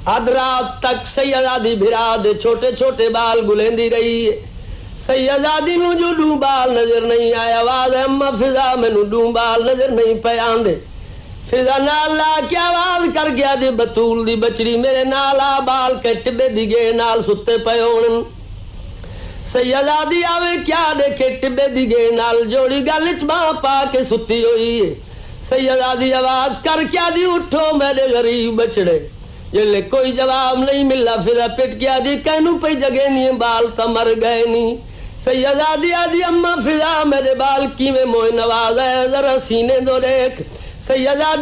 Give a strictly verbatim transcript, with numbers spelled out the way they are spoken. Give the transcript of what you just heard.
आध रात तक सैयदादी भिरा दे छोटे छोटे बाल गुलेंदी रही है। सैयदादी नू जो डू बाल नजर नहीं आया, आवाज अम्मा फिजा मैनू डू बाल नजर नहीं पे आंदे। फिजा नाल ला के आवाज कर गया दी बतूल दी बचड़ी मेरे नाल आ, बाल के टिब्बे दिगे नाल सुते पे होन। सैयदादी आवे क्या देखे टिब्बे दिगे नाल जोड़ी गल च बां पा के सुती हुई है। सैयदादी आवाज कर क्या दी उठो मेरे गरीब बचड़े। जिले कोई जवाब नहीं मिला फिर पिट गया दी कहनू पे जगह नहीं बाल तो मर गए नहीं। सैयदादी आदि अम्मा फिजा मेरे बाल की में मोह नवाज है जरा सीने दो देख। सैयदादी